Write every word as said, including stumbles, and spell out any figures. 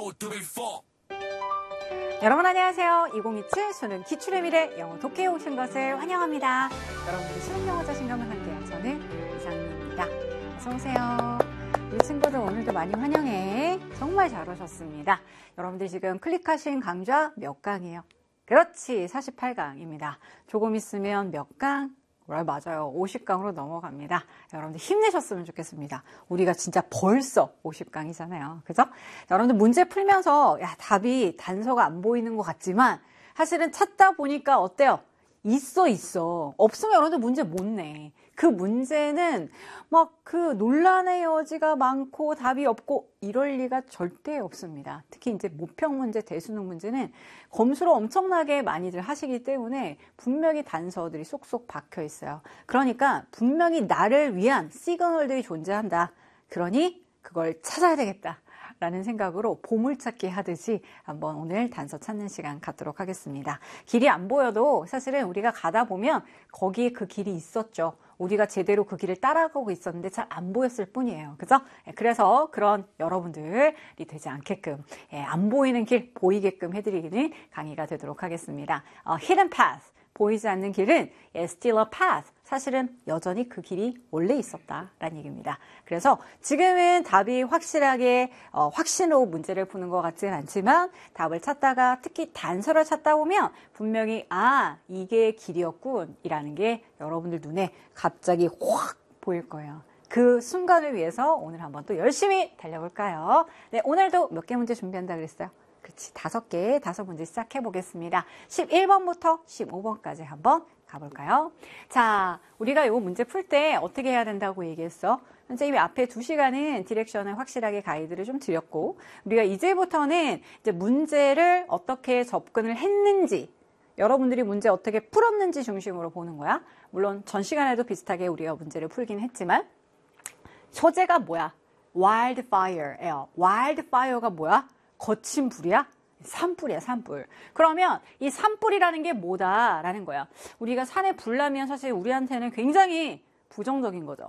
여러분 안녕하세요. 이천이십칠 수능 기출의 미래 영어 독해에 오신 것을 환영합니다. 여러분들이 수능 영어 자신감을 함께한 저는 이상미입니다. 어서 오세요. 우리 친구들 오늘도 많이 환영해. 정말 잘 오셨습니다. 여러분들 지금 클릭하신 강좌 몇 강이에요? 그렇지, 사십팔 강입니다. 조금 있으면 몇 강? 맞아요. 오십 강으로 넘어갑니다. 여러분들 힘내셨으면 좋겠습니다. 우리가 진짜 벌써 오십 강이잖아요. 그죠? 여러분들 문제 풀면서 야, 답이 단서가 안 보이는 것 같지만 사실은 찾다 보니까 어때요? 있어 있어. 없으면 여러분들 문제 못 내. 그 문제는 막 그 논란의 여지가 많고 답이 없고 이럴 리가 절대 없습니다. 특히 이제 모평 문제, 대수능 문제는 검수로 엄청나게 많이들 하시기 때문에 분명히 단서들이 쏙쏙 박혀 있어요. 그러니까 분명히 나를 위한 시그널들이 존재한다. 그러니 그걸 찾아야 되겠다. 라는 생각으로 보물찾기 하듯이 한번 오늘 단서 찾는 시간 갖도록 하겠습니다. 길이 안 보여도 사실은 우리가 가다 보면 거기에 그 길이 있었죠. 우리가 제대로 그 길을 따라가고 있었는데 잘 안 보였을 뿐이에요. 그죠? 그래서 그런 여러분들이 되지 않게끔 안 보이는 길 보이게끔 해드리는 강의가 되도록 하겠습니다. 어, hidden path. 보이지 않는 길은 still a path. 사실은 여전히 그 길이 원래 있었다라는 얘기입니다. 그래서 지금은 답이 확실하게 어, 확신으로 문제를 푸는 것 같지는 않지만 답을 찾다가 특히 단서를 찾다 보면 분명히 아 이게 길이었군 이라는 게 여러분들 눈에 갑자기 확 보일 거예요. 그 순간을 위해서 오늘 한번 또 열심히 달려볼까요? 네, 오늘도 몇 개 문제 준비한다 그랬어요? 그렇지, 다섯 개, 다섯 문제 시작해 보겠습니다. 십일 번부터 십오 번까지 한번 가볼까요? 자, 우리가 이 문제 풀 때 어떻게 해야 된다고 얘기했어? 선생님이 앞에 두 시간은 디렉션을 확실하게 가이드를 좀 드렸고, 우리가 이제부터는 이제 문제를 어떻게 접근을 했는지, 여러분들이 문제 어떻게 풀었는지 중심으로 보는 거야. 물론 전 시간에도 비슷하게 우리가 문제를 풀긴 했지만, 소재가 뭐야? wildfire예요. wildfire가 뭐야? 거친 불이야? 산불이야, 산불. 그러면 이 산불이라는 게 뭐다라는 거야. 우리가 산에 불 나면 사실 우리한테는 굉장히 부정적인 거죠.